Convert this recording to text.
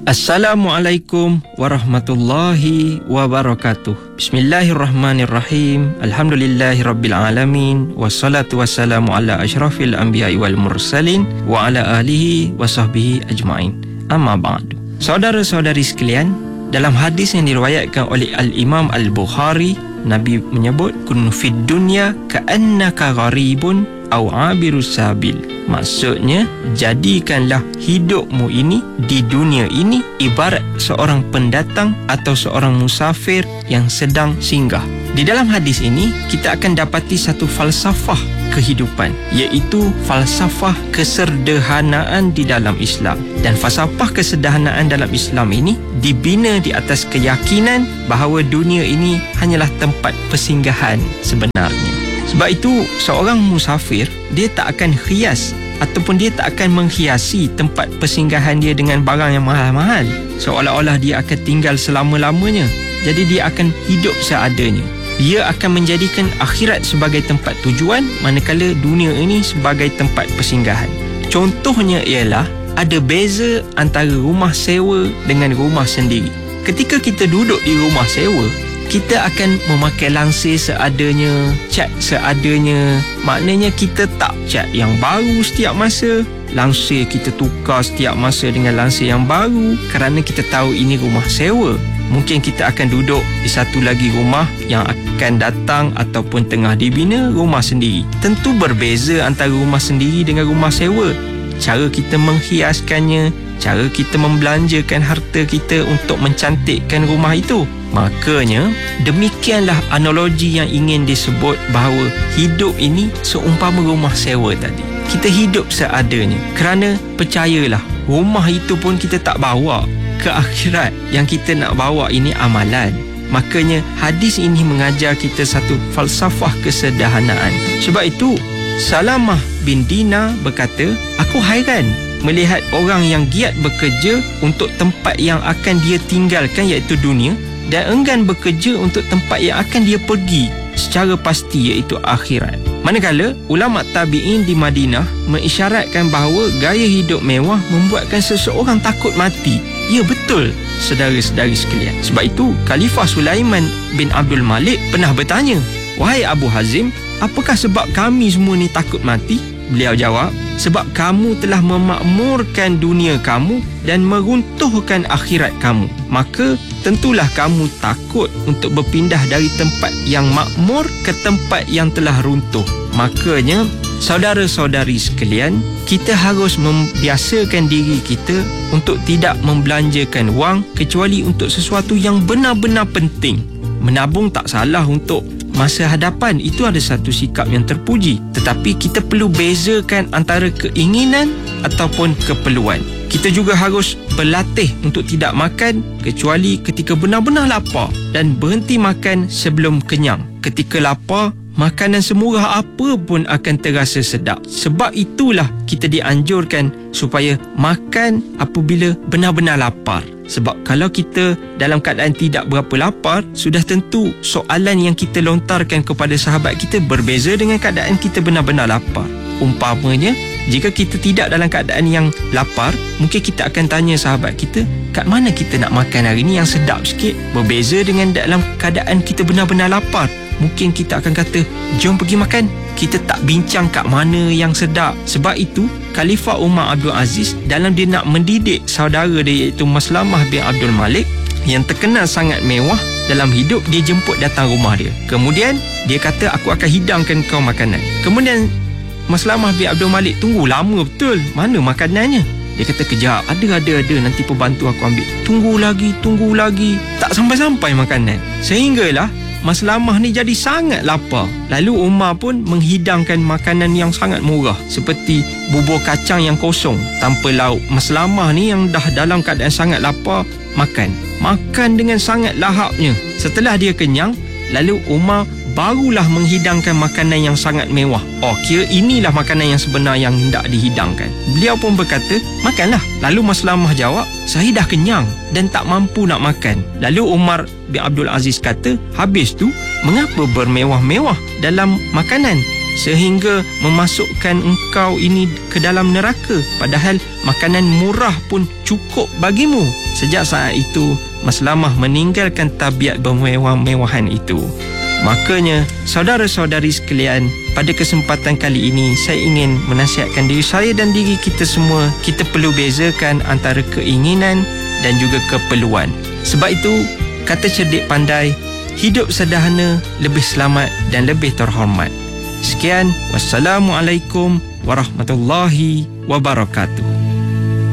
Assalamualaikum warahmatullahi wabarakatuh. Bismillahirrahmanirrahim. Alhamdulillahirrabbilalamin. Wassalatu wassalamu ala asyrafil anbiya'i wal mursalin wa ala alihi wa sahbihi ajma'in. Amma ba'du. Saudara-saudari sekalian, dalam hadis yang diriwayatkan oleh Al-Imam Al-Bukhari, Nabi menyebut kun fid dunya ka'annaka gharibun aw 'abirus sabil. Maksudnya, jadikanlah hidupmu ini di dunia ini ibarat seorang pendatang atau seorang musafir yang sedang singgah. Di dalam hadis ini, kita akan dapati satu falsafah kehidupan, iaitu falsafah kesederhanaan di dalam Islam. Dan falsafah kesederhanaan dalam Islam ini dibina di atas keyakinan bahawa dunia ini hanyalah tempat persinggahan sebenarnya. Sebab itu, seorang musafir, dia tak akan hias ataupun dia tak akan menghiasi tempat persinggahan dia dengan barang yang mahal-mahal, seolah-olah dia akan tinggal selama-lamanya. Jadi dia akan hidup seadanya. Dia akan menjadikan akhirat sebagai tempat tujuan, manakala dunia ini sebagai tempat persinggahan. Contohnya ialah ada beza antara rumah sewa dengan rumah sendiri. Ketika kita duduk di rumah sewa, kita akan memakai langsir seadanya, cat seadanya. Maknanya kita tak cat yang baru setiap masa. Langsir kita tukar setiap masa dengan langsir yang baru, kerana kita tahu ini rumah sewa. Mungkin kita akan duduk di satu lagi rumah yang akan datang ataupun tengah dibina, rumah sendiri. Tentu berbeza antara rumah sendiri dengan rumah sewa. Cara kita menghiaskannya, cara kita membelanjakan harta kita untuk mencantikkan rumah itu. Makanya, demikianlah analogi yang ingin disebut bahawa hidup ini seumpama rumah sewa tadi. Kita hidup seadanya, kerana percayalah, rumah itu pun kita tak bawa ke akhirat. Yang kita nak bawa ini amalan. Makanya, hadis ini mengajar kita satu falsafah kesederhanaan. Sebab itu, Salamah bin Dinar berkata, aku hairan melihat orang yang giat bekerja untuk tempat yang akan dia tinggalkan, iaitu dunia, dan enggan bekerja untuk tempat yang akan dia pergi secara pasti, iaitu akhirat. Manakala ulama tabi'in di Madinah mengisyaratkan bahawa gaya hidup mewah membuatkan seseorang takut mati. Ya, betul, saudara-saudari sekalian. Sebab itu Khalifah Sulaiman bin Abdul Malik pernah bertanya, wahai Abu Hazim, apakah sebab kami semua ni takut mati? Beliau jawab, sebab kamu telah memakmurkan dunia kamu dan meruntuhkan akhirat kamu. Maka tentulah kamu takut untuk berpindah dari tempat yang makmur ke tempat yang telah runtuh. Makanya, saudara-saudari sekalian, kita harus membiasakan diri kita untuk tidak membelanjakan wang kecuali untuk sesuatu yang benar-benar penting. Menabung tak salah untuk masa hadapan, itu ada satu sikap yang terpuji. Tetapi kita perlu bezakan antara keinginan ataupun keperluan. Kita juga harus berlatih untuk tidak makan kecuali ketika benar-benar lapar, dan berhenti makan sebelum kenyang. Ketika lapar, makanan semurah apa pun akan terasa sedap. Sebab itulah kita dianjurkan supaya makan apabila benar-benar lapar. Sebab kalau kita dalam keadaan tidak berapa lapar, sudah tentu soalan yang kita lontarkan kepada sahabat kita berbeza dengan keadaan kita benar-benar lapar. Umpamanya, jika kita tidak dalam keadaan yang lapar, mungkin kita akan tanya sahabat kita, kat mana kita nak makan hari ni yang sedap sikit? Berbeza dengan dalam keadaan kita benar-benar lapar. Mungkin kita akan kata, jom pergi makan. Kita tak bincang kat mana yang sedap. Sebab itu, Khalifah Umar Abdul Aziz, dalam dia nak mendidik saudara dia, iaitu Maslamah bin Abdul Malik, yang terkenal sangat mewah dalam hidup, dia jemput datang rumah dia. Kemudian, dia kata, aku akan hidangkan kau makanan. Kemudian, Maslamah bin Abdul Malik tunggu lama betul. Mana makanannya? Dia kata, kejap, ada, nanti pembantu aku ambil. Tunggu lagi. Tak sampai-sampai makanan. Sehinggalah Maslamah ni jadi sangat lapar. Lalu Umar pun menghidangkan makanan yang sangat murah, seperti bubur kacang yang kosong tanpa lauk. Maslamah ni yang dah dalam keadaan sangat lapar, makan dengan sangat lahapnya. Setelah dia kenyang, lalu Umar barulah menghidangkan makanan yang sangat mewah. Oh, kira inilah makanan yang sebenar yang hendak dihidangkan. Beliau pun berkata, makanlah. Lalu Maslamah jawab, saya dah kenyang dan tak mampu nak makan. Lalu Umar bin Abdul Aziz kata, habis tu, mengapa bermewah-mewah dalam makanan? sehingga memasukkan engkau ini ke dalam neraka, padahal makanan murah pun cukup bagimu. Sejak saat itu Maslamah meninggalkan tabiat bermewah-mewahan itu. Makanya, saudara-saudari sekalian, pada kesempatan kali ini saya ingin menasihatkan diri saya dan diri kita semua, kita perlu bezakan antara keinginan dan juga keperluan. Sebab itu, kata cerdik pandai, hidup sederhana lebih selamat dan lebih terhormat. Sekian, wassalamualaikum warahmatullahi wabarakatuh.